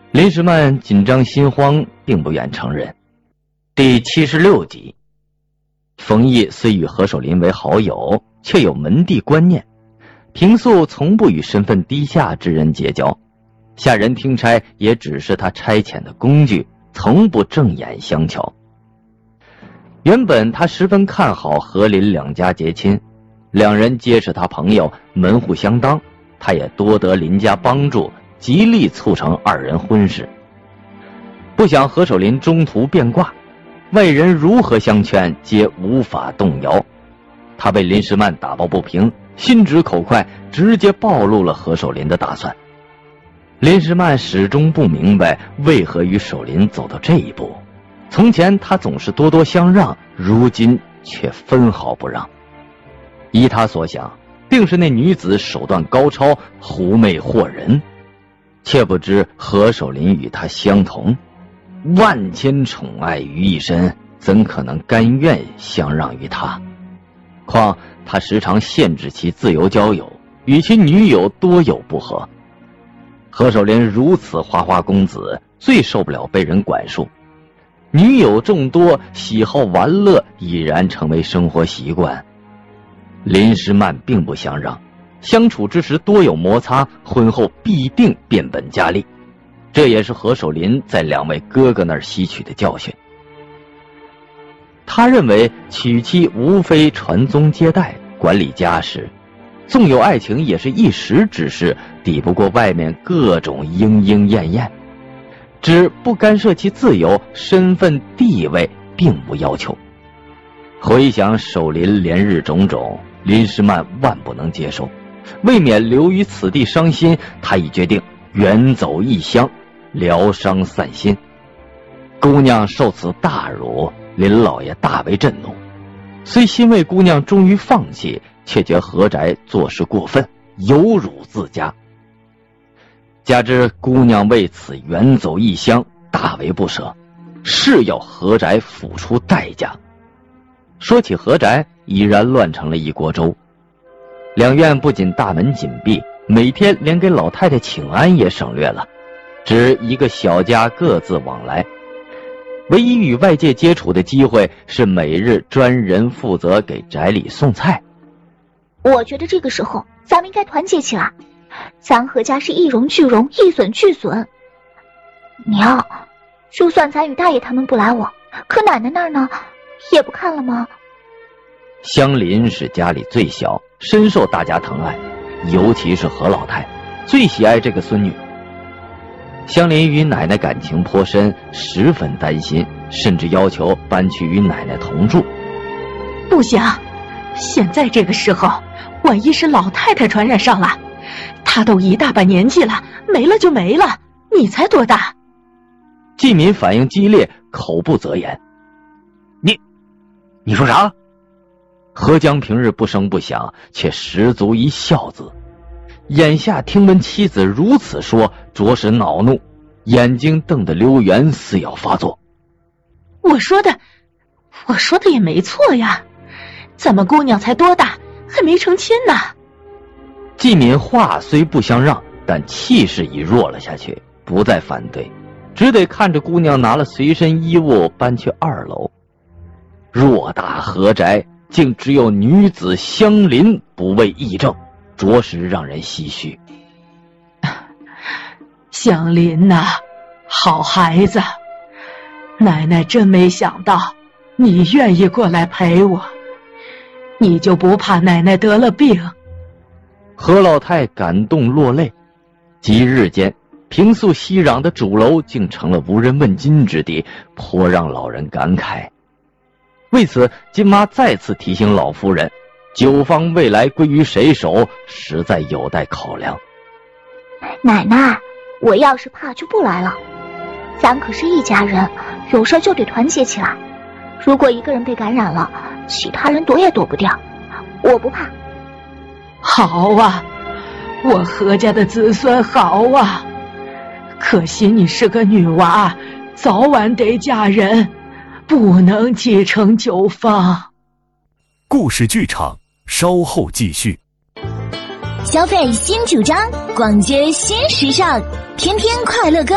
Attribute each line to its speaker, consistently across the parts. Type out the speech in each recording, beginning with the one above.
Speaker 1: 林时曼紧张心慌，并不愿承认。第76集，冯毅虽与何守林为好友，却有门第观念，平素从不与身份低下之人结交，下人听差也只是他差遣的工具，从不正眼相瞧。原本他十分看好何林两家结亲，两人皆是他朋友，门户相当，他也多得林家帮助，极力促成二人婚事。不想何守林中途变卦，外人如何相劝皆无法动摇。他被林时曼打抱不平，心直口快，直接暴露了何守林的打算。林时曼始终不明白为何与守林走到这一步，从前他总是多多相让，如今却分毫不让。依他所想，定是那女子手段高超，狐媚惑人，却不知何守林与他相同，万千宠爱于一身，怎可能甘愿相让于他？况他时常限制其自由交友，与其女友多有不和。何守林如此花花公子，最受不了被人管束，女友众多，喜好玩乐已然成为生活习惯。林时曼并不相让，相处之时多有摩擦，婚后必定变本加厉，这也是何守林在两位哥哥那儿吸取的教训。他认为娶妻无非传宗接代，管理家事，纵有爱情也是一时之事，抵不过外面各种莺莺燕燕，只不干涉其自由，身份地位并无要求。回想守林连日种种，林时曼万不能接受，为免留于此地伤心，他已决定远走异乡，疗伤散心。姑娘受此大辱，林老爷大为震怒，虽欣慰姑娘终于放弃，却觉何宅做事过分，有辱自家。加之姑娘为此远走异乡，大为不舍，是要何宅付出代价。说起何宅，已然乱成了一锅粥。两院不仅大门紧闭，每天连给老太太请安也省略了，只一个小家各自往来。唯一与外界接触的机会是每日专人负责给宅里送菜。
Speaker 2: 我觉得这个时候咱们应该团结起来，咱何家是一荣俱荣，一损俱损。娘，就算咱与大爷他们不来往，可奶奶那儿呢，也不看了吗？
Speaker 1: 香林是家里最小，深受大家疼爱，尤其是何老太最喜爱这个孙女。香林与奶奶感情颇深，十分担心，甚至要求搬去与奶奶同住。
Speaker 3: 不行，现在这个时候，万一是老太太传染上了，她都一大把年纪了，没了就没了，你才多大？
Speaker 1: 季敏反应激烈，口不择言。你说啥？何江平日不声不响，却十足一孝子，眼下听闻妻子如此说，着实恼怒，眼睛瞪得溜圆，似要发作。
Speaker 3: 我说的也没错呀，咱们姑娘才多大，还没成亲呢。
Speaker 1: 季敏话虽不相让，但气势已弱了下去，不再反对，只得看着姑娘拿了随身衣物搬去2楼。偌大何宅，竟只有女子香林不为议政，着实让人唏嘘。
Speaker 3: 香林呐，好孩子，奶奶真没想到你愿意过来陪我，你就不怕奶奶得了病？
Speaker 1: 何老太感动落泪，即日间平素熙攘的主楼竟成了无人问津之地，颇让老人感慨。为此，金妈再次提醒老夫人，酒坊未来归于谁手，实在有待考量。
Speaker 2: 奶奶，我要是怕就不来了，咱可是一家人，有事就得团结起来。如果一个人被感染了，其他人躲也躲不掉，我不怕。
Speaker 3: 好啊，我何家的子孙好啊，可惜你是个女娃，早晚得嫁人，不能继承酒坊。
Speaker 4: 故事剧场稍后继续。
Speaker 5: 消费新主张，逛街新时尚，天天快乐购，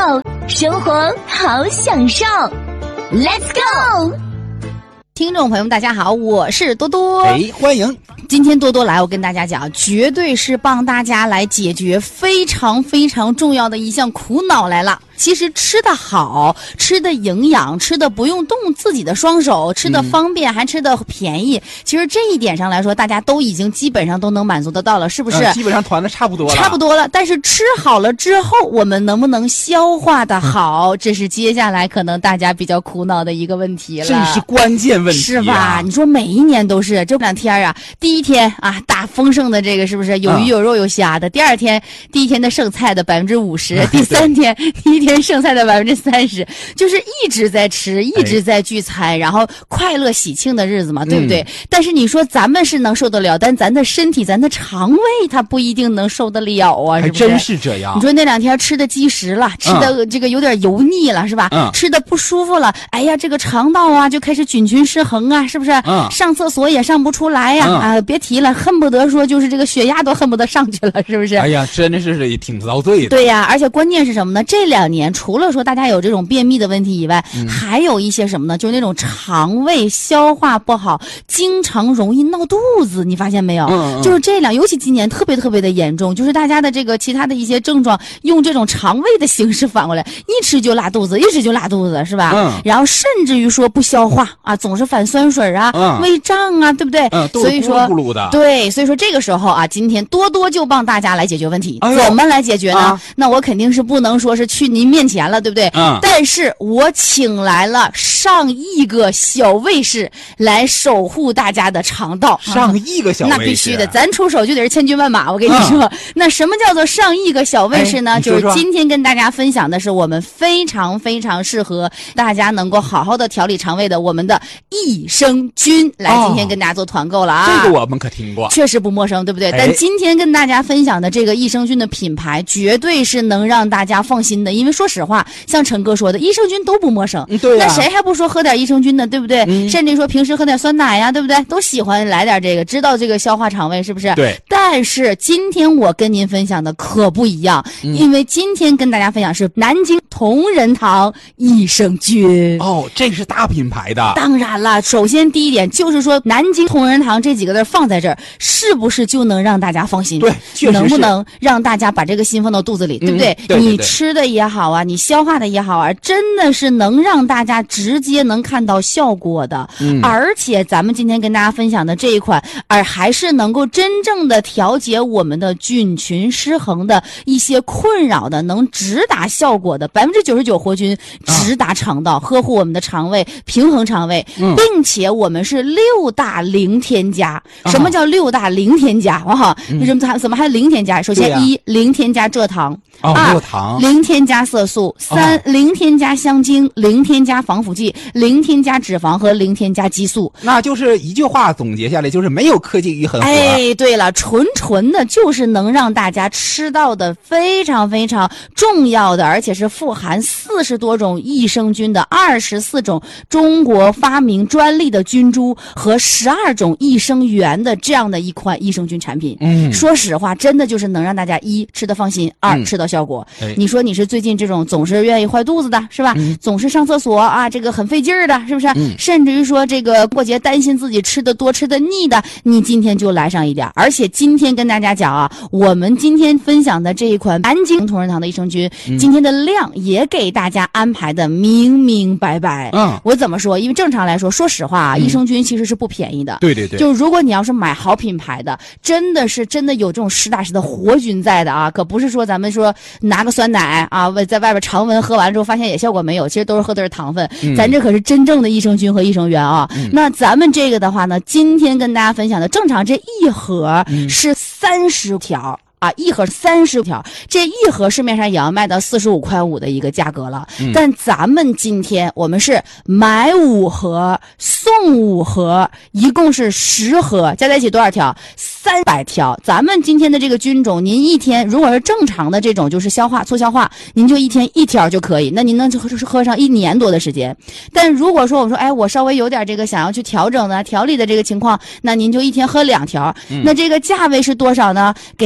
Speaker 5: 生活好享受 ，Let's go！
Speaker 6: 听众朋友们，大家好，我是多多。
Speaker 7: 欢迎。
Speaker 6: 今天多多来，我跟大家讲，绝对是帮大家来解决非常非常重要的一项苦恼来了。其实吃的好，吃的营养，吃的不用动自己的双手，吃的方便，还吃的便宜。其实这一点上来说，大家都已经基本上都能满足得到了，是不是？
Speaker 7: 基本上团的差不多了。
Speaker 6: 差不多了。但是吃好了之后，我们能不能消化的好，这是接下来可能大家比较苦恼的一个问题了。
Speaker 7: 这是关键问题，
Speaker 6: 是吧？你说每一年都是这两天啊，第一天啊大丰盛的这个是不是有鱼有肉有虾的？第一天的剩菜的50%，第三天第一天剩菜的30%，就是一直在吃，一直在聚餐，然后快乐喜庆的日子嘛，对不对？但是你说咱们是能受得了，但咱的身体、咱的肠胃它不一定能受得了啊，是不是？
Speaker 7: 还真是这样。
Speaker 6: 你说那两天吃的积食了，吃的这个有点油腻了，是吧？吃的不舒服了，哎呀，这个肠道啊就开始菌群失衡啊，是不是？上厕所也上不出来呀，别提了，恨不得说就是这个血压都恨不得上去了，是不是？
Speaker 7: 哎呀，真的是挺遭罪的。
Speaker 6: 对呀，而且关键是什么呢？这2年除了说大家有这种便秘的问题以外，还有一些什么呢？就是那种肠胃消化不好，经常容易闹肚子，你发现没有？就是这尤其今年特别特别的严重，就是大家的这个其他的一些症状，用这种肠胃的形式反过来，一吃就拉肚子，一吃就拉肚子，是吧？然后甚至于说不消化啊，总是反酸水啊，胃胀啊，对不对？所以说
Speaker 7: 咕噜的。
Speaker 6: 对，所以说这个时候啊，今天多多就帮大家来解决问题。怎么来解决呢？那我肯定是不能说是去您面前了，对不对？但是我请来了上亿个小卫士来守护大家的肠道。
Speaker 7: 上亿个小卫士，
Speaker 6: 那必须的，咱出手就得是千军万马。我跟你说，那什么叫做上亿个小卫士呢？就是今天跟大家分享的是我们非常非常适合大家能够好好的调理肠胃的我们的益生菌。来，今天跟大家做团购了啊！
Speaker 7: 这个我们可听过，
Speaker 6: 确实不陌生，对不对？但今天跟大家分享的这个益生菌的品牌，绝对是能让大家放心的。因为说实话，像陈哥说的，益生菌都不陌生。
Speaker 7: 对呀，
Speaker 6: 那谁还不说喝点益生菌呢？对不对？甚至说平时喝点酸奶呀，对不对？都喜欢来点这个，知道这个消化肠胃是不是？
Speaker 7: 对。
Speaker 6: 但是今天我跟您分享的可不一样，因为今天跟大家分享是南京同仁堂益生菌。
Speaker 7: 这是大品牌的。
Speaker 6: 当然了，首先第一点就是说，南京同仁堂这几个字放在这儿，是不是就能让大家放心？
Speaker 7: 对，确实是。
Speaker 6: 能不能让大家把这个心放到肚子里，对不对？
Speaker 7: 对。
Speaker 6: 你吃的也好啊，你消化的也好啊，真的是能让大家直接能看到效果的。而且咱们今天跟大家分享的这一款，还是能够真正的调节我们的菌群失衡的一些困扰的，能直达效果的，99%活菌直达肠道，呵护我们的肠胃，平衡肠胃，并且我们是6大零添加。什么叫6大零添加？为什么怎么还零添加？首先1零添加蔗糖，2零添加色素，3零添加香精，零添加防腐剂，零添加脂肪和零添加激素。
Speaker 7: 那就是一句话总结下来，就是没有科技与狠活。
Speaker 6: 对了，纯的就是能让大家吃到的非常非常重要的，而且是富含40多种益生菌的24种中国发明专利的菌株和12种益生元的这样的一款益生菌产品。说实话，真的就是能让大家1吃得放心，2吃到效果。你说你是最近这种总是愿意坏肚子的，是吧？总是上厕所啊，这个很费劲儿的，是不是？甚至于说这个过节担心自己吃的多吃的腻的，你今天就来上一点。而且今天跟大家讲啊，我们今天分享的这一款南京同仁堂的益生菌，今天的量也给大家安排的明明白白。我怎么说？因为正常来说，说实话啊，益生菌其实是不便宜的。
Speaker 7: 对。
Speaker 6: 就如果你要是买好品牌的，真的有这种实打实的活菌在的啊，可不是说咱们说拿个酸奶啊，在外边常温喝完之后发现也效果没有，其实都是喝的是糖分。咱这可是真正的益生菌和益生元啊。那咱们这个的话呢，今天跟大家分享的，正常这一盒是30条。一盒30条，这一盒市面上也要卖到45.5块的一个价格了。但咱们今天我们是买5盒送5盒，一共是10盒，加在一起多少条？300条。咱们今天的这个菌种，您一天如果是正常的这种就是促消化，您就一天1条就可以，那您能喝上1年多的时间。但如果说我说我稍微有点这个想要去调整的调理的这个情况，那您就一天喝2条。那这个价位是多少呢？给大家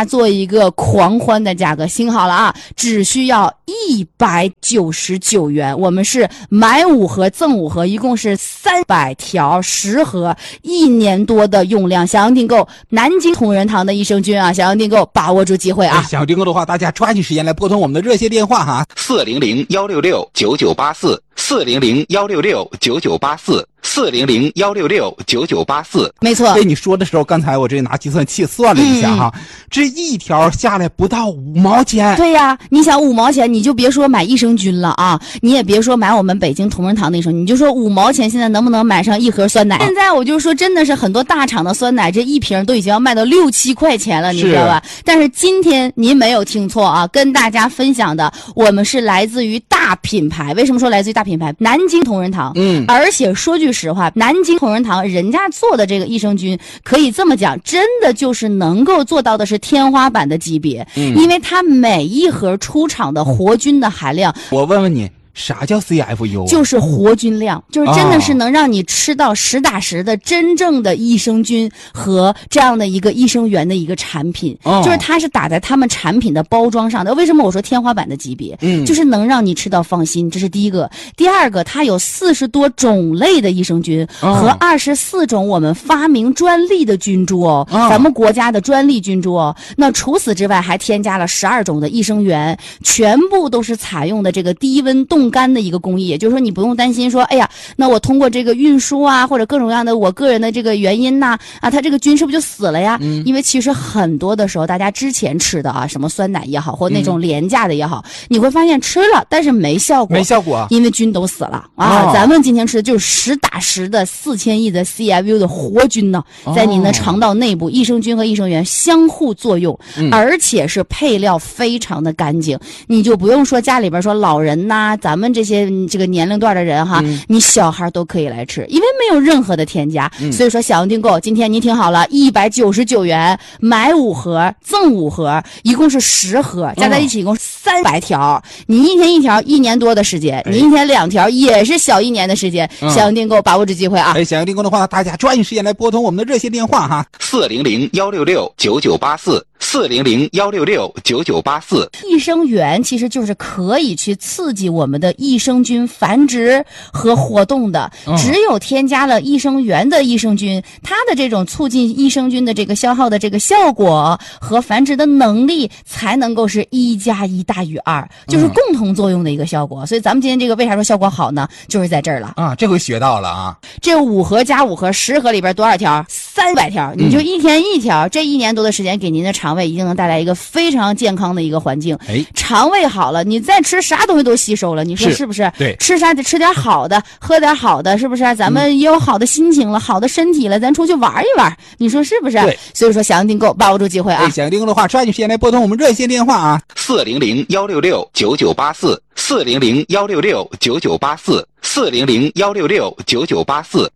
Speaker 6: 家做一个狂欢的价格，听好了啊，只需要199元。我们是买5盒赠5盒，一共是300条10盒，1年多的用量。想要订购南京同仁堂的益生菌啊，想要订购把握住机会啊！
Speaker 7: 想要订购的话，大家抓紧时间来拨通我们的热线电话哈，400-166-9984，400-166-9984，400-166-9984。
Speaker 6: 没错，
Speaker 7: 被你说的时候，刚才我这拿计算器算了一下哈，这一条下来不到5毛钱。
Speaker 6: 对呀，你想5毛钱，你就别说买益生菌了啊，你也别说买我们北京同仁堂的益生菌，你就说5毛钱现在能不能买上1盒酸奶？现在我就说真的是很多大厂的酸奶，这一瓶都已经要卖到6、7块钱了，你知道吧？但是今天您没有听错啊，跟大家分享的我们是来自于大品牌。为什么说来自于大品牌？南京同仁堂。而且说句实话，南京同仁堂人家做的这个益生菌，可以这么讲，真的就是能够做到的是天花板的级别，因为它每一盒出厂的活菌的含量。
Speaker 7: 我问问你，啥叫 CFU？
Speaker 6: 就是活菌量，就是真的是能让你吃到实打实的真正的益生菌和这样的一个益生元的一个产品，就是它是打在他们产品的包装上的。为什么我说天花板的级别？就是能让你吃到放心，这是第一个。第二个，它有40多种类的益生菌和24种我们发明专利的菌株哦，咱们国家的专利菌株哦。那除此之外，还添加了12种的益生元，全部都是采用的这个低温冻干的一个工艺，也就是说你不用担心说，哎呀，那我通过这个运输啊，或者各种各样的我个人的这个原因呐，它这个菌是不是就死了呀？因为其实很多的时候，大家之前吃的啊，什么酸奶也好，或那种廉价的也好，你会发现吃了，但是没效果，因为菌都死了啊。咱们今天吃的就是实打实的4000亿的 CFU 的活菌呢，在您的肠道内部，益生菌和益生元相互作用，而且是配料非常的干净，你就不用说家里边说老人呐，咱们这些这个年龄段的人哈，你小孩都可以来吃，因为没有任何的添加，所以说想要订购，今天您听好了，199元买5盒赠5盒，一共是10盒，加在一起一共300条，你一天1条，1年多的时间，你一天2条也是小1年的时间，想要订购把握住机会啊！
Speaker 7: 想要订购的话，大家抓紧时间来拨通我们的热线电话哈，400-166-9984，400-166-9984。
Speaker 6: 益生元其实就是可以去刺激我们的益生菌繁殖和活动的，只有添加了益生元的益生菌，它的这种促进益生菌的这个消耗的这个效果和繁殖的能力，才能够是1+1大于2，就是共同作用的一个效果。所以咱们今天这个为啥说效果好呢？就是在这儿了
Speaker 7: 啊！这回学到了啊！
Speaker 6: 这5盒加5盒10盒里边多少条？300条，你就一天1条，这1年多的时间给您的肠胃一定能带来一个非常健康的一个环境。肠胃好了，你再吃啥东西都吸收了，你说是不是？
Speaker 7: 对，
Speaker 6: 吃啥得吃点好的，喝点好的，是不是？咱们也有好的心情了，好的身体了，咱出去玩一玩，你说是不是？
Speaker 7: 对，
Speaker 6: 所以说想要订购，把握住机会啊！
Speaker 7: 想要订购的话，抓紧时间来拨通我们热线电话啊，400-166-9984，400-166-9984，400-166-9984。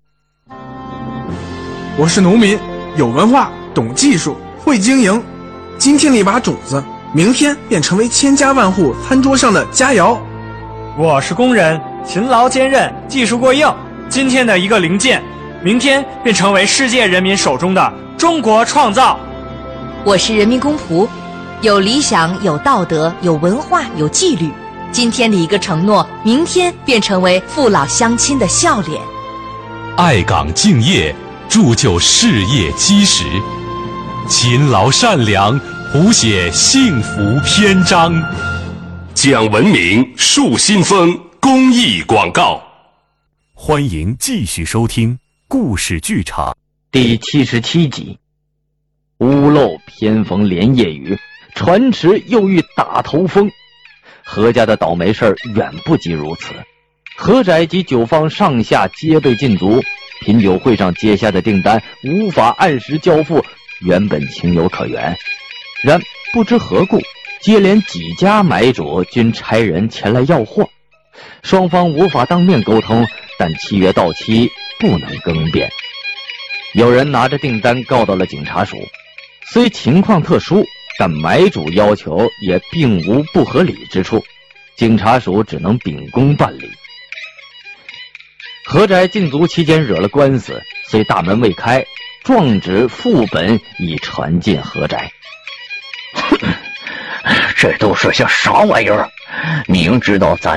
Speaker 8: 我是农民，有文化，懂技术，会经营。今天的一把种子，明天便成为千家万户餐桌上的佳肴。
Speaker 9: 我是工人，勤劳坚韧，技术过硬。今天的一个零件，明天便成为世界人民手中的中国创造。
Speaker 10: 我是人民公仆，有理想，有道德，有文化，有纪律。今天的一个承诺，明天便成为父老乡亲的笑脸。
Speaker 4: 爱岗敬业，铸就事业基石；勤劳善良，谱写幸福篇章。
Speaker 11: 讲文明，树新风，公益广告。
Speaker 4: 欢迎继续收听故事剧场
Speaker 1: 第77集。屋漏偏逢连夜雨，船迟又遇打头风。何家的倒霉事儿远不及如此，何宅及酒坊上下皆被禁足，品酒会上接下的订单无法按时交付，原本情有可原，然不知何故，接连几家买主均差人前来要货，双方无法当面沟通，但契约到期不能更变。有人拿着订单告到了警察署，虽情况特殊，但买主要求也并无不合理之处，警察署只能秉公办理。何宅禁足期间惹了官司，虽大门未开，状纸副本已传进何宅。
Speaker 12: 这都是些啥玩意儿？明知道咱